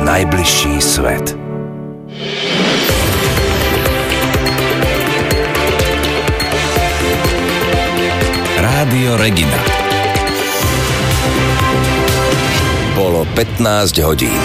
najbližší svet. Rádio Regina. Bolo 15 hodín.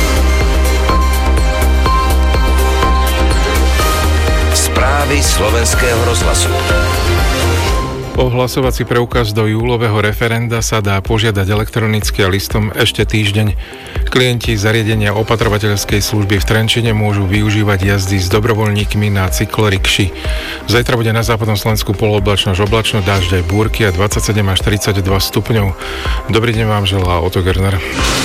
Správy slovenského rozhlasu. Ohlasovací preukaz do júlového referenda sa dá požiadať elektronicky a listom ešte týždeň. Klienti zariadenia opatrovateľskej služby v Trenčine môžu využívať jazdy s dobrovoľníkmi na cyklorikši. Zajtra bude na západnom Slovensku polooblačno až oblačno, dážď aj búrky a 27 až 32 stupňov. Dobrý deň vám želá Otto Gerner.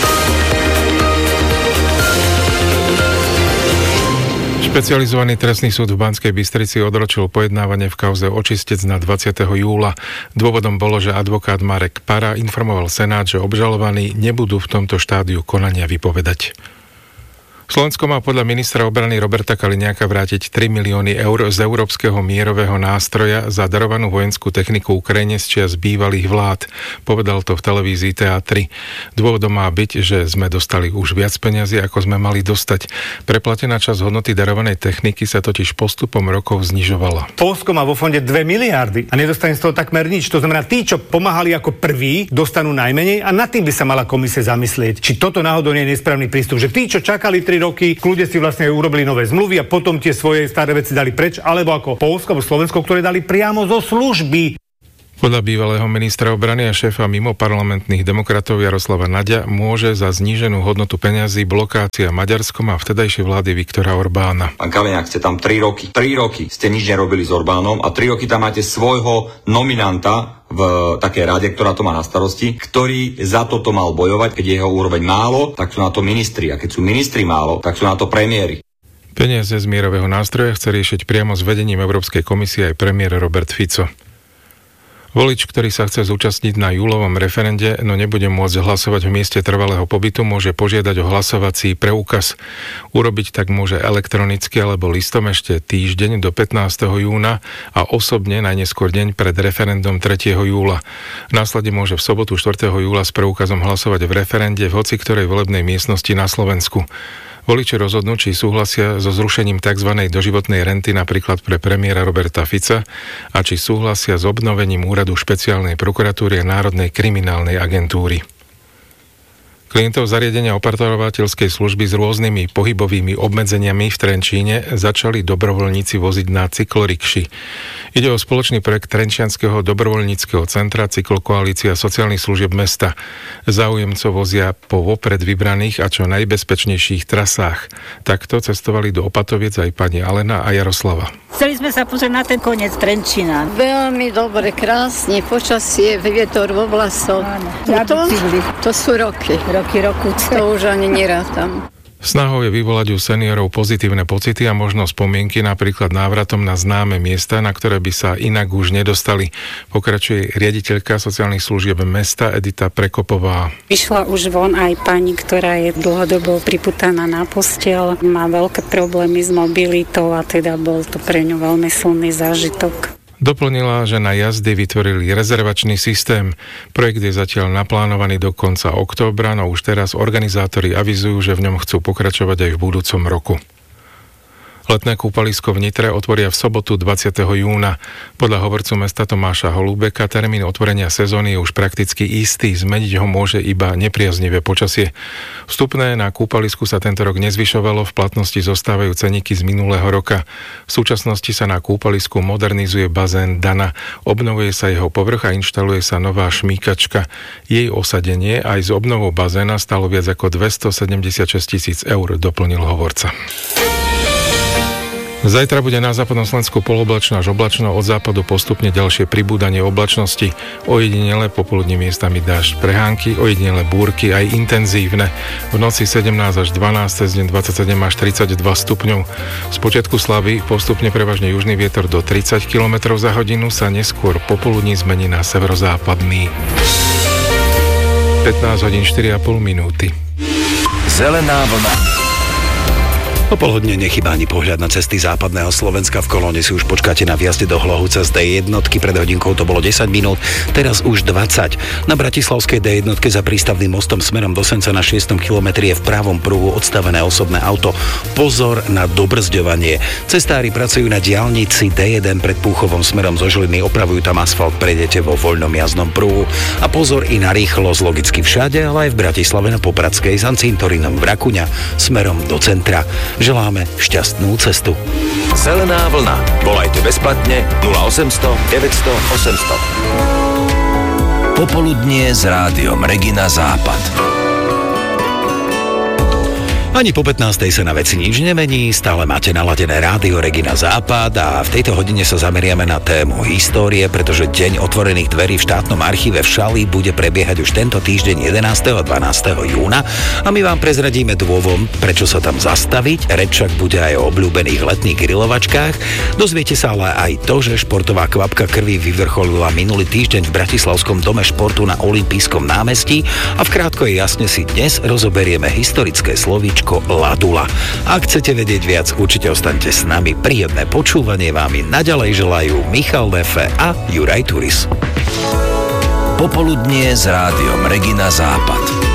Špecializovaný trestný súd v Banskej Bystrici odročil pojednávanie v kauze Očistec na 20. júla. Dôvodom bolo, že advokát Marek Para informoval Senát, že obžalovaní nebudú v tomto štádiu konania vypovedať. Slovensko má podľa ministra obrany Roberta Kaliňáka vrátiť 3 milióny eur z európskeho mierového nástroja za darovanú vojenskú techniku Ukrajine z čias bývalých vlád. Povedal to v televízii TA3. Dôvodom má byť, že sme dostali už viac peňazí, ako sme mali dostať. Preplatená časť hodnoty darovanej techniky sa totiž postupom rokov znižovala. Poľsko má vo fonde 2 miliardy a nedostane z toho takmer nič. To znamená, tí, čo pomáhali ako prví, dostanú najmenej a nad tým by sa mala komisia zamyslieť, či toto náhodou nie je nesprávny prístup, že tí, čo čakali 3 roky, kľudne si vlastne urobili nové zmluvy a potom tie svoje staré veci dali preč, alebo ako Poľsko alebo Slovensko, ktoré dali priamo zo služby. Podľa bývalého ministra obrany a šéfa mimo parlamentných demokratov Jaroslava Naďa môže za zníženú hodnotu peňazí blokácia Maďarskom a vtedajšej vlády Viktora Orbána. Pán Kaliňák, ste tam 3 roky. 3 roky ste nič nerobili s Orbánom a 3 roky tam máte svojho nominanta v takej rade, ktorá to má na starosti, ktorý za toto mal bojovať. Keď je jeho úroveň málo, tak sú na to ministri. A keď sú ministri málo, tak sú na to premiéri. Peniaze z mierového nástroja chce riešiť priamo s vedením Európskej komisie aj premiér Robert Fico. Volič, ktorý sa chce zúčastniť na júlovom referende, no nebude môcť hlasovať v mieste trvalého pobytu, môže požiadať o hlasovací preukaz. Urobiť tak môže elektronicky alebo listom ešte týždeň do 15. júna a osobne najneskôr deň pred referendum 3. júla. Následne môže v sobotu 4. júla s preukazom hlasovať v referende v hoci ktorej volebnej miestnosti na Slovensku. Voliči rozhodnú, či súhlasia so zrušením tzv. Doživotnej renty napríklad pre premiéra Roberta Fica a či súhlasia s obnovením úradu špeciálnej prokuratúry a Národnej kriminálnej agentúry. Klientov zariadenia opatrovateľskej služby s rôznymi pohybovými obmedzeniami v Trenčíne začali dobrovoľníci voziť na cyklorikši. Ide o spoločný projekt Trenčianskeho dobrovoľníckeho centra Cyklokoalícia sociálnych služieb mesta. Záujemcov vozia po vopred vybraných a čo najbezpečnejších trasách. Takto cestovali do Opatoviec aj pani Alena a Jaroslava. Chceli sme sa pozrieť na ten koniec Trenčína. Veľmi dobre, krásne, počasie, vietor vo vlasoch. To sú roky. To už ani nerátam. Snahou je vyvolať u seniorov pozitívne pocity a možno spomienky, napríklad návratom na známe miesta, na ktoré by sa inak už nedostali. Pokračuje riaditeľka sociálnych služieb mesta Edita Prekopová. Vyšla už von aj pani, ktorá je dlhodobo priputaná na posteľ, má veľké problémy s mobilitou a teda bol to pre ňu veľmi silný zážitok. Doplnila, že na jazdy vytvorili rezervačný systém. Projekt je zatiaľ naplánovaný do konca októbra, no už teraz organizátori avizujú, že v ňom chcú pokračovať aj v budúcom roku. Letné kúpalisko v Nitre otvoria v sobotu 20. júna. Podľa hovorcu mesta Tomáša Holúbeka termín otvorenia sezóny je už prakticky istý, zmeniť ho môže iba nepriaznivé počasie. Vstupné na kúpalisku sa tento rok nezvyšovalo, v platnosti zostávajú ceníky z minulého roka. V súčasnosti sa na kúpalisku modernizuje bazén Dana, obnovuje sa jeho povrch a inštaluje sa nová šmýkačka. Jej osadenie aj s obnovou bazéna stalo viac ako 276 000 eur, doplnil hovorca. Zajtra bude na západnom Slovensku poloblačno až oblačno, od západu postupne ďalšie pribúdanie oblačnosti, ojedinele popoludní miestami dážď, prehánky, ojedinele búrky, aj intenzívne. V noci 17 až 12, cez deň 27 až 32 stupňov. Z počiatku slavy postupne prevažne južný vietor do 30 km za hodinu sa neskôr popoludní zmení na severozápadný. 15 hodín 4,5 minúty. Zelená vlna. Popoludne nechýba ani pohľad na cesty západného Slovenska. V kolóne si už počkáte na vjazde do Hlohovca z D1. Pred hodinkou to bolo 10 minút, teraz už 20. Na bratislavskej D1 za prístavným mostom smerom do Senca na 6. kilometri je v pravom pruhu odstavené osobné auto. Pozor na dobrzďovanie. Cestári pracujú na diaľnici D1 pred Púchovom smerom zo Žiliny, opravujú tam asfalt, prejdete vo voľnom jazdnom pruhu. A pozor i na rýchlosť, logicky všade, ale aj v Bratislave na Popradskej, za Cintorínom v Rakuňa smerom do centra. Želáme šťastnú cestu. Zelená vlna. Volajte bezplatne 0800 900 800. Popoludnie s rádiom Regina Západ. Ani po 15. sa na veci nič nemení, stále máte naladené rádio Regina Západ a v tejto hodine sa zameriame na tému histórie, pretože deň otvorených dverí v štátnom archíve v Šali bude prebiehať už tento týždeň 11. a 12. júna a my vám prezradíme dôvod, prečo sa tam zastaviť. Reč však bude aj o obľúbených letných grilovačkách. Dozviete sa ale aj to, že športová kvapka krvi vyvrcholila minulý týždeň v Bratislavskom dome športu na Olympijskom námestí a v krátko jasne si dnes rozoberieme historické slovíčko Ladula. Ak chcete vedieť viac, určite ostaňte s nami. Príjemné počúvanie vám naďalej želajú Michal Nefe a Juraj Turis. Popoludnie s rádiom Regina Západ.